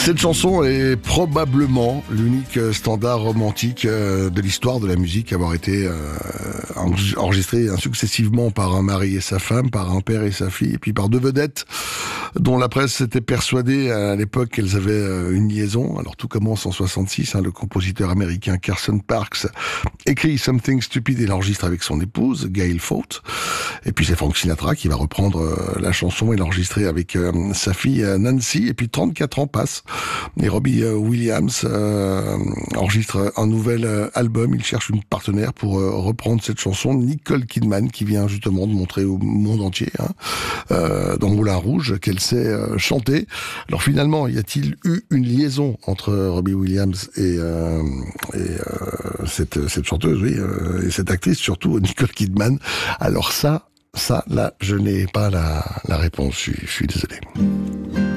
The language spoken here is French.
Cette chanson est probablement l'unique standard romantique de l'histoire de la musique à avoir été enregistrée successivement par un mari et sa femme, par un père et sa fille, et puis par deux vedettes dont la presse était persuadée à l'époque qu'elles avaient une liaison. Alors tout commence en 66, le compositeur américain Carson Parks écrit Something Stupid et l'enregistre avec son épouse, Gail Fawkes. Et puis c'est Frank Sinatra qui va reprendre la chanson et l'enregistrer avec sa fille Nancy. Et puis 34 ans passent et Robbie Williams enregistre un nouvel album. Il cherche une partenaire pour reprendre cette chanson, Nicole Kidman, qui vient justement de montrer au monde entier dans Moulin Rouge qu'elle sait chanter. Alors finalement, y a-t-il eu une liaison entre Robbie Williams et cette chanteuse, oui, et cette actrice, surtout Nicole Kidman? Alors ça, là, je n'ai pas la réponse. Je suis désolé.